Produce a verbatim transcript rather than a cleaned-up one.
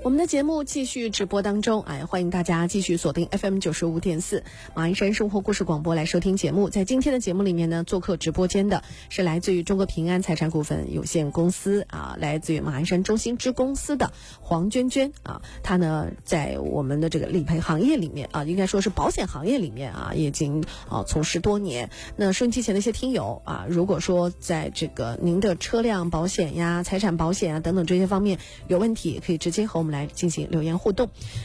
我们的节目继续直播当中，哎，欢迎大家继续锁定 F M 九十五点四马鞍山生活故事广播来收听节目。在今天的节目里面呢，做客直播间的是来自于中国平安财产股份有限公司啊，来自于马鞍山中心支公司的黄娟娟啊，她呢在我们的这个理赔行业里面啊，应该说是保险行业里面啊，已经啊从事多年。那收音机前的一些听友啊，如果说在这个您的车辆保险呀、财产保险啊等等这些方面有问题，可以直接和我们来进行留言互动。